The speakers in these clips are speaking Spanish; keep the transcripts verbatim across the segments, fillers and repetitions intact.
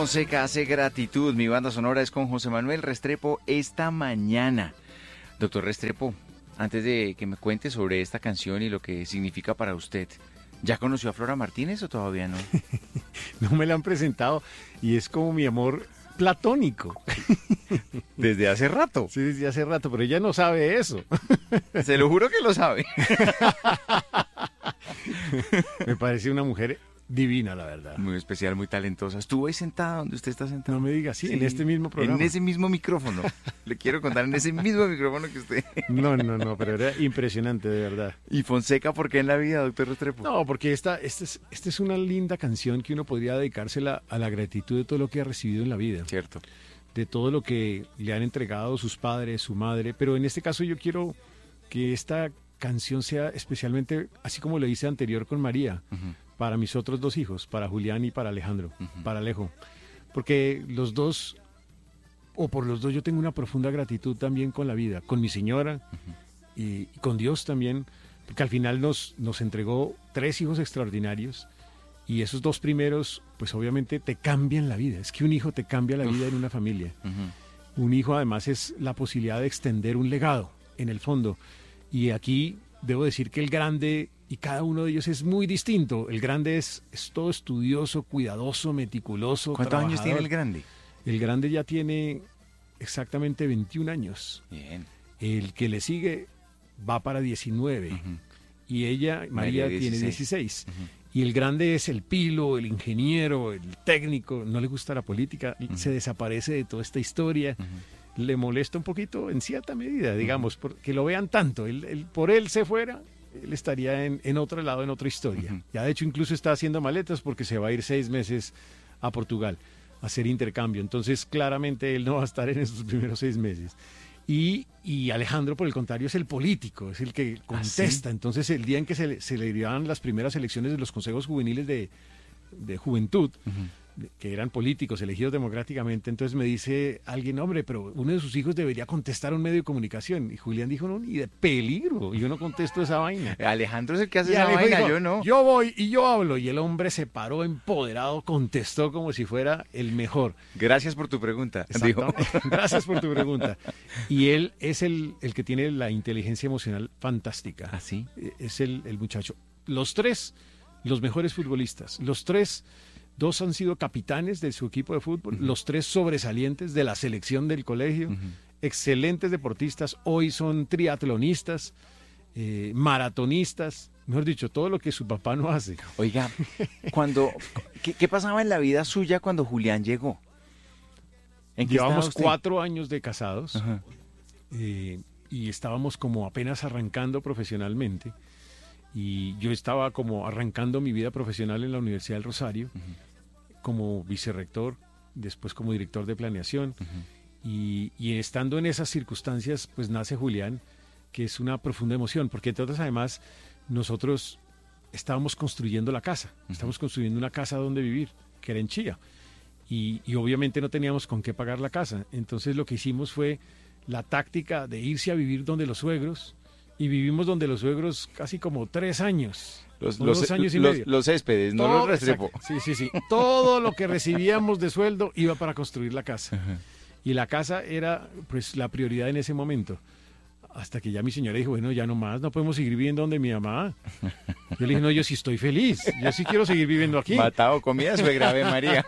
Fonseca hace gratitud. Mi banda sonora es con José Manuel Restrepo esta mañana. Doctor Restrepo, antes de que me cuente sobre esta canción y lo que significa para usted, ¿ya conoció a Flora Martínez o todavía no? No me la han presentado y es como mi amor platónico. Desde hace rato. Sí, desde hace rato, pero ella no sabe eso. Se lo juro que lo sabe. Me parece una mujer divina, la verdad. Muy especial, muy talentosa. Estuvo ahí sentada donde usted está sentado. No me diga, sí, sí, en este mismo programa. En ese mismo micrófono. Le quiero contar, en ese mismo micrófono que usted. No, no, no, pero era impresionante, de verdad. ¿Y Fonseca por qué en la vida, doctor Restrepo? No, porque esta, esta, es, esta es una linda canción que uno podría dedicársela a la gratitud de todo lo que ha recibido en la vida. Cierto. De todo lo que le han entregado sus padres, su madre. Pero en este caso yo quiero que esta canción sea especialmente, así como lo hice anterior con María, uh-huh, para mis otros dos hijos, para Julián y para Alejandro, uh-huh, para Alejo. Porque los dos, o por los dos yo tengo una profunda gratitud también con la vida, con mi señora, uh-huh, y, y con Dios también, porque al final nos, nos entregó tres hijos extraordinarios y esos dos primeros, pues obviamente te cambian la vida. Es que un hijo te cambia la vida en una familia. Uh-huh. Un hijo además es la posibilidad de extender un legado, en el fondo. Y aquí debo decir que el grande, y cada uno de ellos es muy distinto. El grande es, es todo estudioso, cuidadoso, meticuloso. ¿Cuántos trabajador. años tiene el grande? El grande ya tiene exactamente veintiún años. Bien. El que le sigue va para diecinueve. Uh-huh. Y ella, María, María tiene dieciséis. Uh-huh. Y el grande es el pilo, el ingeniero, el técnico. No le gusta la política. Uh-huh. Se desaparece de toda esta historia. Uh-huh. Le molesta un poquito en cierta medida, digamos, uh-huh, que lo vean tanto. Él, él, por él se fuera, él estaría en, en otro lado, en otra historia. Uh-huh. Ya de hecho incluso está haciendo maletas porque se va a ir seis meses a Portugal a hacer intercambio. Entonces claramente él no va a estar en esos primeros seis meses. Y, y Alejandro, por el contrario, es el político, es el que contesta. ¿Ah, sí? Entonces el día en que se le, se le dieron las primeras elecciones de los consejos juveniles de, de juventud, uh-huh, que eran políticos elegidos democráticamente, entonces me dice alguien, hombre, pero uno de sus hijos debería contestar a un medio de comunicación. Y Julián dijo, no, ni de peligro, yo no contesto esa vaina. Alejandro es el que hace y esa vaina, dijo, yo no. Yo voy y yo hablo, y el hombre se paró empoderado, contestó como si fuera el mejor. Gracias por tu pregunta, dijo. Gracias por tu pregunta. Y él es el, el que tiene la inteligencia emocional fantástica. ¿Ah, sí? Es el, el muchacho. Los tres, los mejores futbolistas, los tres... Dos han sido capitanes de su equipo de fútbol, uh-huh, los tres sobresalientes de la selección del colegio, uh-huh, excelentes deportistas, hoy son triatlonistas, eh, maratonistas, mejor dicho, todo lo que su papá no hace. Oiga, cuando, ¿qué, qué pasaba en la vida suya cuando Julián llegó? ¿En qué Llevamos cuatro años de casados, uh-huh, eh, y estábamos como apenas arrancando profesionalmente. Y yo estaba como arrancando mi vida profesional en la Universidad del Rosario, uh-huh, como vicerrector, después como director de planeación. Uh-huh. Y, y estando en esas circunstancias, pues nace Julián, que es una profunda emoción, porque entre otras, además, nosotros estábamos construyendo la casa, uh-huh, estábamos construyendo una casa donde vivir, que era en Chía. Y, y obviamente no teníamos con qué pagar la casa. Entonces lo que hicimos fue la táctica de irse a vivir donde los suegros, y vivimos donde los suegros casi como tres años. Los, los, dos años y los, medio. Los céspedes, no todo, los Restrepo. Sí, sí, sí. Todo lo que recibíamos de sueldo iba para construir la casa. Uh-huh. Y la casa era pues la prioridad en ese momento. Hasta que ya mi señora dijo, bueno, ya no más, no podemos seguir viviendo donde mi mamá. Yo le dije, no, yo sí estoy feliz, yo sí quiero seguir viviendo aquí. Matado comida, suegra, Ave María.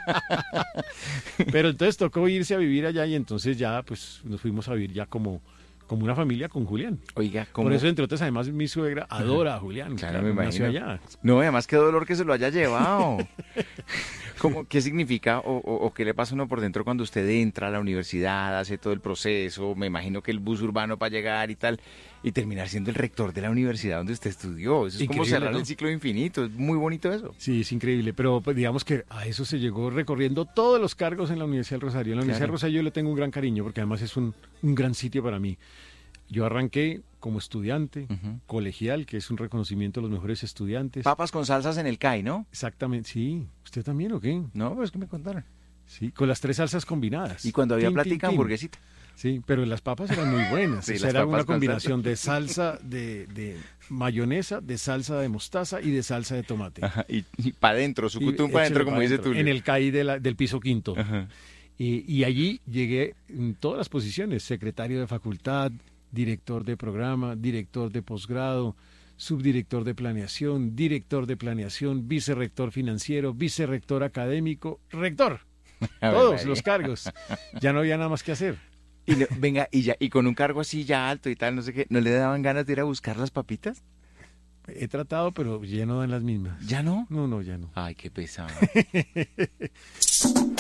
Pero entonces tocó irse a vivir allá y entonces ya pues nos fuimos a vivir ya como... como una familia con Julián. Oiga, ¿cómo? Por eso, entre otras, además, mi suegra adora a Julián. Claro, claro, me imagino. Allá. No, además, qué dolor que se lo haya llevado. ¿Cómo, ¿Qué significa o, o, o qué le pasa a uno por dentro cuando usted entra a la universidad, hace todo el proceso, me imagino que el bus urbano para llegar y tal, y terminar siendo el rector de la universidad donde usted estudió? Eso es increíble, como cerrar, ¿no?, el ciclo infinito. Es muy bonito eso. Sí, es increíble, pero pues, digamos que a eso se llegó recorriendo todos los cargos en la Universidad del Rosario. En la claro. Universidad del Rosario yo le tengo un gran cariño porque además es un, un gran sitio para mí. Yo arranqué como estudiante, uh-huh, colegial, que es un reconocimiento a los mejores estudiantes. Papas con salsas en el C A I, ¿no? Exactamente, sí. ¿Usted también o qué? No, pues que me contaron. Sí, con las tres salsas combinadas. Y cuando había Tin, plática, tin, tin. hamburguesita. Sí, pero las papas eran muy buenas. Sí, O sea, las era papas una con combinación de salsa de, de mayonesa, de salsa de mostaza y de salsa de tomate. Ajá, y, y para adentro, su Y cutum para adentro, échale como pa' dice dentro, Tulio. en el C A I de la- del piso quinto. Ajá. Y, y allí llegué en todas las posiciones, secretario de facultad, director de programa, director de posgrado, subdirector de planeación, director de planeación, vicerrector financiero, vicerrector académico, rector. A ver, Todos María. los cargos. Ya no había nada más que hacer. Y no- venga, y ya, y con un cargo así ya alto y tal, no sé qué, ¿no le daban ganas de ir a buscar las papitas? He tratado, pero ya no dan las mismas. ¿Ya no? No, no, ya no. Ay, qué pesado.